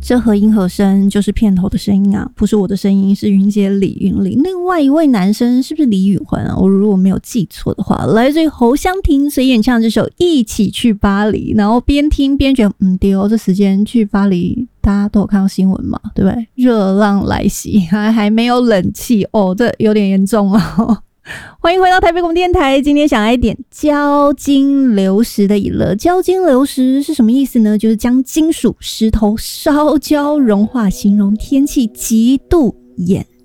这和音和声就是片头的声音啊，不是我的声音，是云姐李云林。另外一位男生是不是李宇环啊？我如果没有记错的话，来自于侯湘婷，所以演唱这首《一起去巴黎》，然后边听边觉得，对哦，这时间去巴黎，大家都有看到新闻嘛，对不对？热浪来袭，还没有冷气哦，这有点严重哦。欢迎回到台北广播电台，今天想来点交金流石的饮乐。交金流石是什么意思呢？就是将金属石头烧焦融化，形容天气极度炎